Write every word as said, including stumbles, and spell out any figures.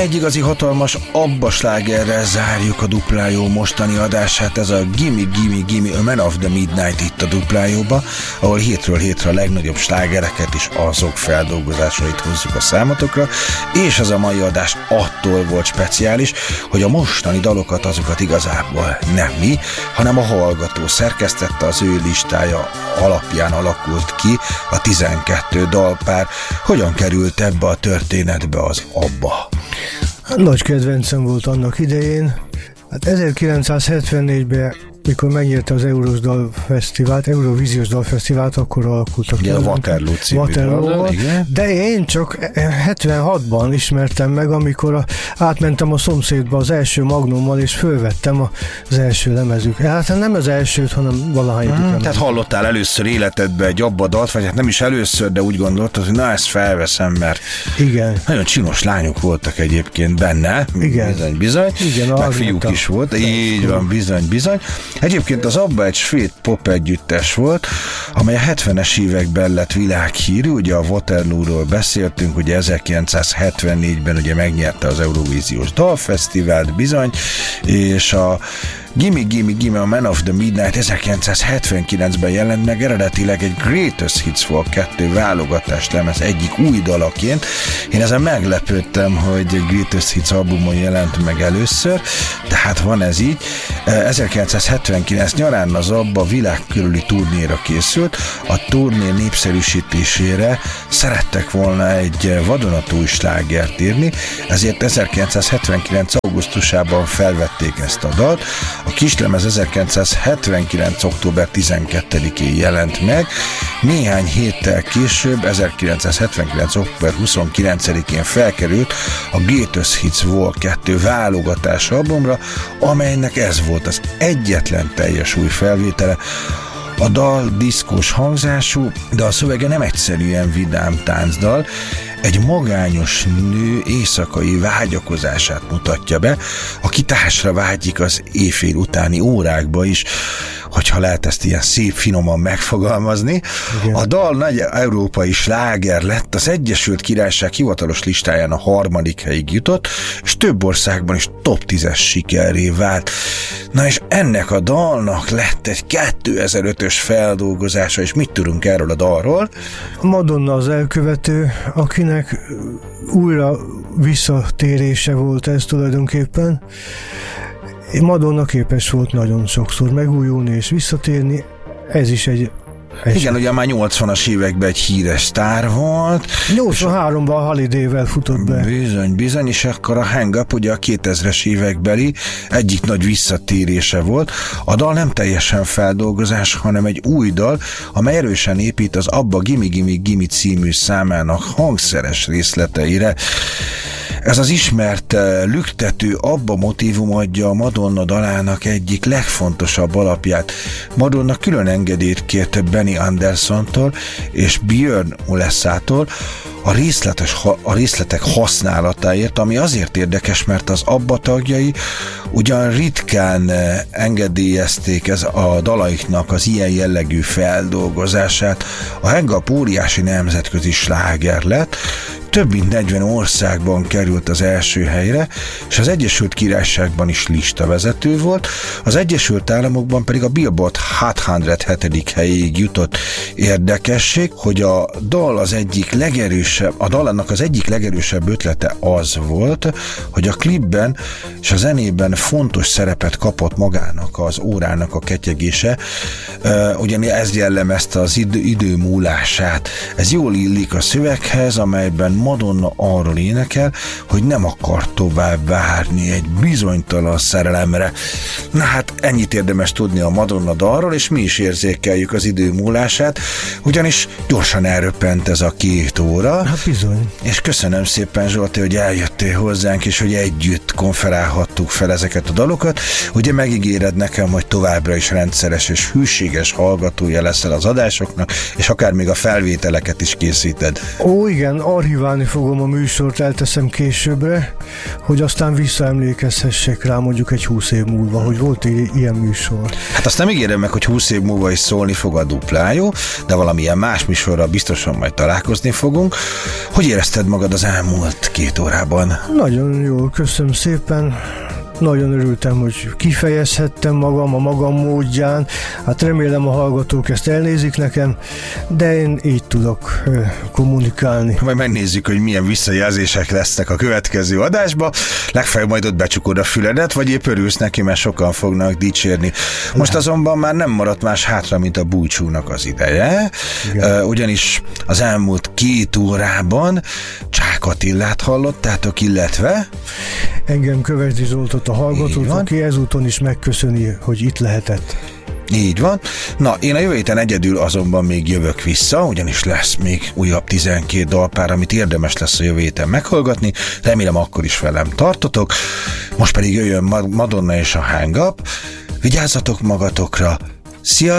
egy igazi hatalmas abba slágerrel zárjuk a Duplájó mostani adását, ez a Gimme Gimme Gimme, a Man of the Midnight itt a Duplájóba, ahol hétről hétre a legnagyobb slágereket és azok feldolgozásait hozzuk a számotokra, és ez a mai adás attól volt speciális, hogy a mostani dalokat, azokat igazából nem mi, hanem a hallgató szerkesztette, az ő listája alapján alakult ki a tizenkettő dalpár. Hogyan került ebbe a történetbe az abba? Nagy kedvencem volt annak idején. Hát ezerkilencszázhetvennégyben, mikor megnyerte az Eurós Dalfesztivált, Eurovíziós Dalfesztivált, akkor alakultak ki. A Waterloo című Waterloo, de én csak hetvenhatban ismertem meg, amikor a, átmentem a szomszédba az első Magnummal, és fölvettem az első lemezük. Hát nem az elsőt, hanem valahány. Hmm, tehát hallottál először életedben egy abba dalt, vagy hát nem is először, de úgy gondoltad, hogy na, ezt felveszem, mert igen. Nagyon csinos lányok voltak egyébként benne. Igen. Bizony, bizony. Igen, meg fiúk is volt. Így van, bizony, bizony. Egyébként az abba egy svéd pop együttes volt, amely a hetvenes években lett világhírű, ugye a Waterloo-ról beszéltünk, ugye ezerkilencszázhetvennégyben ugye megnyerte az Eurovíziós Dalfesztivált bizony, és a Gimme Gimme Gimme, a Man of the Midnight ezerkilencszázhetvenkilencben jelent meg, eredetileg egy Greatest Hits Vol kettő válogatás lemez egyik új dalaként. Én ezen meglepődtem, hogy Greatest Hits albumon jelent meg először, de hát van ez így. ezerkilencszázhetvenkilenc nyarán az abba világ körüli turnéra készült, a turné népszerűsítésére szerettek volna egy vadonatúj slágert írni, ezért ezerkilencszázhetvenkilenc augusztusában felvették ezt a dalt. A kislemez ezerkilencszázhetvenkilenc október tizenkettedikén jelent meg, néhány héttel később, ezerkilencszázhetvenkilenc október huszonkilencedikén felkerült a Greatest Hits Vol kettő válogatás albumra, amelynek ez volt az egyetlen teljes új felvétele. A dal diszkós hangzású, de a szövege nem egyszerűen vidám táncdal, egy magányos nő éjszakai vágyakozását mutatja be, aki társra vágyik az éjfél utáni órákba is, hogyha lehet ezt ilyen szép, finoman megfogalmazni. Igen. A dal nagy európai sláger lett, az Egyesült Királyság hivatalos listáján a harmadik helyig jutott, és több országban is top tízes sikerré vált. Na és ennek a dalnak lett egy kétezer-ötös feldolgozása, és mit tudunk erről a dalról? Madonna az elkövető, akinek újra visszatérése volt ez tulajdonképpen. Madonna képes volt nagyon sokszor megújulni és visszatérni, ez is egy Egy Igen, ugye már nyolcvanas években egy híres sztár volt. nyolcvanháromban a Holiday-vel futott be. Bizony, bizony, és akkor a Hang Up ugye a kétezres évekbeli egyik nagy visszatérése volt. A dal nem teljesen feldolgozás, hanem egy új dal, amely erősen épít az abba Gimme Gimme Gimme című számának hangszeres részleteire. Ez az ismert uh, lüktető abba motívum adja a Madonna dalának egyik legfontosabb alapját. Madonna külön engedélyt kért Benny Andersontól és Björn Ulesától a, részletes, a részletek használatáért, ami azért érdekes, mert az abba tagjai ugyan ritkán engedélyezték ez a dalaiknak az ilyen jellegű feldolgozását. A Hang Up óriási nemzetközi sláger lett, több mint negyven országban került az első helyre, és az Egyesült Királyságban is listavezető volt, az Egyesült Államokban pedig a Billboard Hot száz hetedik helyéig jutott. Érdekesség, hogy a dal az egyik legerősebb, a dalának az egyik legerősebb ötlete az volt, hogy a klipben és a zenében fontos szerepet kapott magának az órának a ketyegése, ugyanis ez jellemezte az idő, idő múlását. Ez jól illik a szöveghez, amelyben Madonna arról énekel, hogy nem akar tovább várni egy bizonytalan szerelemre. Na hát ennyit érdemes tudni a Madonna dalról, és mi is érzékeljük az idő múlását, ugyanis gyorsan elröppent ez a két óra. Hát bizony. És köszönöm szépen, Zsolti, hogy eljöttél hozzánk, és hogy együtt konferálhattuk fel ezeket a dalokat. Ugye megígéred nekem, hogy továbbra is rendszeres és hűséges hallgatója leszel az adásoknak, és akár még a felvételeket is készíted. Ó, igen, archiválni archiválni fogom a műsort, elteszem későbbre, hogy aztán visszaemlékezhessek rá mondjuk egy húsz év múlva, hogy volt egy ilyen műsor. Hát azt nem ígérem meg, hogy húsz év múlva is szólni fog a Duplájó, de valamilyen más műsorral biztosan majd találkozni fogunk. Hogy érezted magad az elmúlt két órában? Nagyon jól, köszönöm szépen. Nagyon örültem, hogy kifejezhettem magam a magam módján. Hát remélem a hallgatók ezt elnézik nekem, de én így tudok kommunikálni. Majd megnézzük, hogy milyen visszajelzések lesznek a következő adásba. Legfeljebb majd ott becsukod a füledet, vagy épp örülsz neki, mert sokan fognak dicsérni. Most nem. Azonban már nem maradt más hátra, mint a búcsúnak az ideje. Igen. Ugyanis az elmúlt két órában Csák Attilát hallottátok, illetve engem Kövesdi Zsoltot, a hallgatót, aki ezúton is megköszöni, hogy itt lehetett. Így van. Na, én a jövő héten egyedül azonban még jövök vissza, ugyanis lesz még újabb tizenkét dalpár, amit érdemes lesz a jövő héten meghallgatni. Remélem akkor is velem tartotok. Most pedig jöjjön Madonna és a Hang Up. Vigyázzatok magatokra. Szia!